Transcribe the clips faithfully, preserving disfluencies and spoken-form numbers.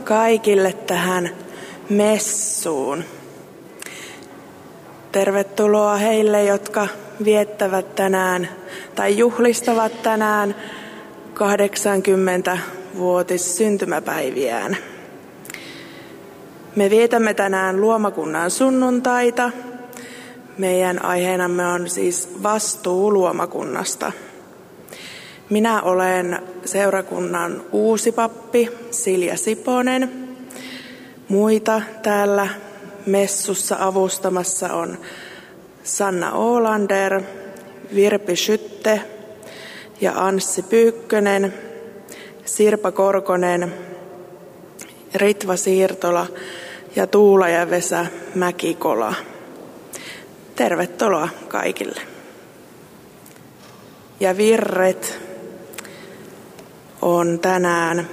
kaikille tähän messuun. Tervetuloa heille, jotka viettävät tänään tai juhlistavat tänään kahdeksankymmentävuotis syntymäpäiviään. Me vietämme tänään luomakunnan sunnuntaita. Meidän aiheenamme on siis vastuu luomakunnasta. Minä olen seurakunnan uusi pappi Silja Siponen. Muita täällä messussa avustamassa on Sanna Olander, Virpi Skytte ja Anssi Pyykkönen, Sirpa Korkonen, Ritva Siirtola ja Tuula ja Vesa Mäkikola. Tervetuloa kaikille. Ja virret on tänään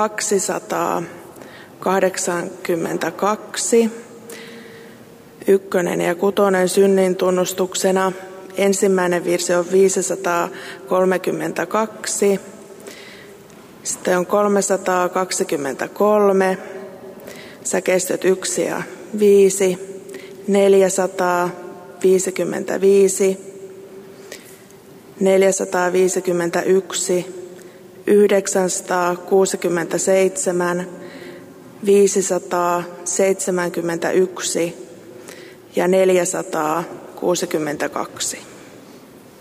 kaksisataakahdeksankymmentäkaksi, ykkönen ja kutonen synnin tunnustuksena. Ensimmäinen virsi on viisisataakolmekymmentäkaksi, sitten on kolmesataakaksikymmentäkolme, säkeistöt yksi ja viisi, neljäsataaviisikymmentäviisi, neljäsataaviisikymmentäyksi, yhdeksänsataakuusikymmentäseitsemän, viisisataaseitsemänkymmentäyksi ja neljäsataakuusikymmentäkaksi.